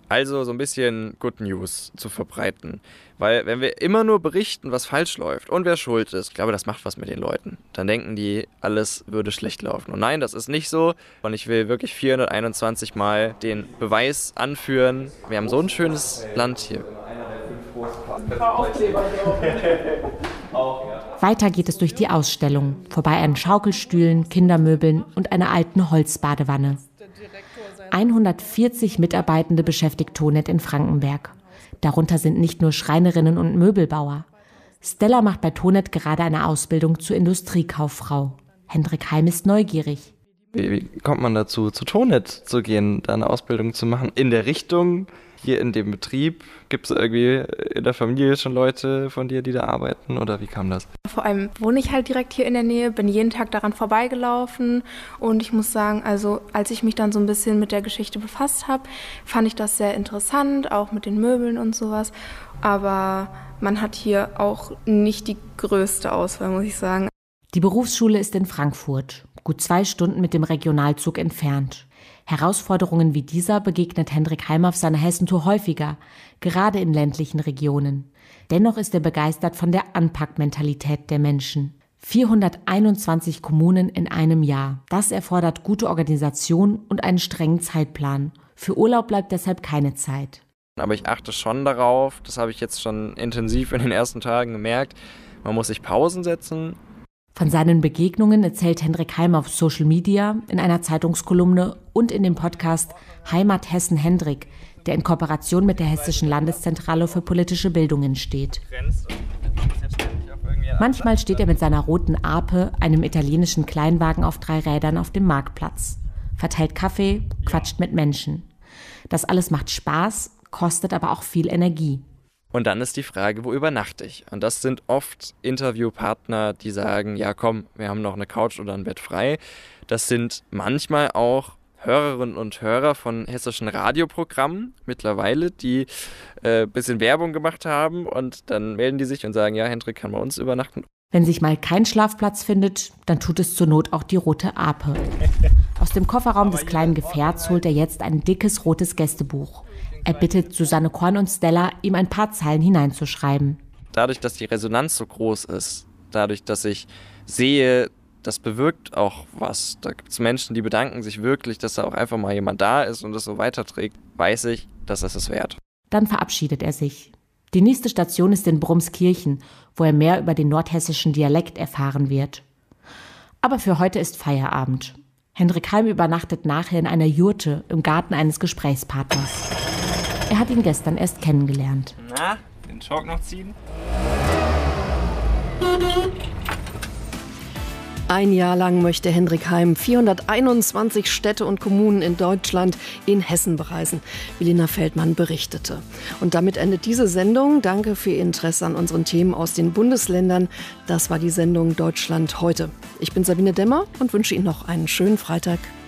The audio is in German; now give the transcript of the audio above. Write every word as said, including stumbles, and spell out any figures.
Also so ein bisschen Good News zu verbreiten. Weil wenn wir immer nur berichten, was falsch läuft und wer schuld ist, ich glaube, das macht was mit den Leuten. Dann denken die, alles würde schlecht laufen. Und nein, das ist nicht so. Und ich will wirklich vierhunderteinundzwanzig Mal den Beweis anführen. Wir haben so ein schönes Land hier. Weiter geht es durch die Ausstellung, vorbei an Schaukelstühlen, Kindermöbeln und einer alten Holzbadewanne. hundertvierzig Mitarbeitende beschäftigt Tonet in Frankenberg. Darunter sind nicht nur Schreinerinnen und Möbelbauer. Stella macht bei Tonet gerade eine Ausbildung zur Industriekauffrau. Hendrik Heim ist neugierig. Wie, wie kommt man dazu, zu Tonet zu gehen, da eine Ausbildung zu machen? In der Richtung, hier in dem Betrieb? Gibt es irgendwie in der Familie schon Leute von dir, die da arbeiten? Oder wie kam das? Vor allem wohne ich halt direkt hier in der Nähe, bin jeden Tag daran vorbeigelaufen. Und ich muss sagen, also als ich mich dann so ein bisschen mit der Geschichte befasst habe, fand ich das sehr interessant, auch mit den Möbeln und sowas. Aber man hat hier auch nicht die größte Auswahl, muss ich sagen. Die Berufsschule ist in Frankfurt, gut zwei Stunden mit dem Regionalzug entfernt. Herausforderungen wie dieser begegnet Hendrik Heim auf seiner Hessentour häufiger, gerade in ländlichen Regionen. Dennoch ist er begeistert von der Anpackmentalität der Menschen. vierhunderteinundzwanzig Kommunen in einem Jahr. Das erfordert gute Organisation und einen strengen Zeitplan. Für Urlaub bleibt deshalb keine Zeit. Aber ich achte schon darauf, das habe ich jetzt schon intensiv in den ersten Tagen gemerkt, man muss sich Pausen setzen. Von seinen Begegnungen erzählt Hendrik Heim auf Social Media, in einer Zeitungskolumne und in dem Podcast Heimat Hessen Hendrik, der in Kooperation mit der Hessischen Landeszentrale für politische Bildung entsteht. Manchmal steht er mit seiner roten Ape, einem italienischen Kleinwagen auf drei Rädern, auf dem Marktplatz, verteilt Kaffee, quatscht mit Menschen. Das alles macht Spaß, kostet aber auch viel Energie. Und dann ist die Frage, wo übernachte ich? Und das sind oft Interviewpartner, die sagen, ja komm, wir haben noch eine Couch oder ein Bett frei. Das sind manchmal auch Hörerinnen und Hörer von hessischen Radioprogrammen mittlerweile, die ein äh, bisschen Werbung gemacht haben und dann melden die sich und sagen, ja, Hendrik kann bei uns übernachten. Wenn sich mal kein Schlafplatz findet, dann tut es zur Not auch die rote Ape. Aus dem Kofferraum des kleinen Gefährts holt er jetzt ein dickes rotes Gästebuch. Er bittet Susanne Korn und Stella, ihm ein paar Zeilen hineinzuschreiben. Dadurch, dass die Resonanz so groß ist, dadurch, dass ich sehe, das bewirkt auch was. Da gibt es Menschen, die bedanken sich wirklich, dass da auch einfach mal jemand da ist und das so weiterträgt, weiß ich, dass es es wert. Dann verabschiedet er sich. Die nächste Station ist in Brumskirchen, wo er mehr über den nordhessischen Dialekt erfahren wird. Aber für heute ist Feierabend. Hendrik Heim übernachtet nachher in einer Jurte im Garten eines Gesprächspartners. Er hat ihn gestern erst kennengelernt. Na, den Schock noch ziehen? Ein Jahr lang möchte Hendrik Heim vierhunderteinundzwanzig Städte und Kommunen in Deutschland in Hessen bereisen, wie Lena Feldmann berichtete. Und damit endet diese Sendung. Danke für Ihr Interesse an unseren Themen aus den Bundesländern. Das war die Sendung Deutschland heute. Ich bin Sabine Demmer und wünsche Ihnen noch einen schönen Freitag.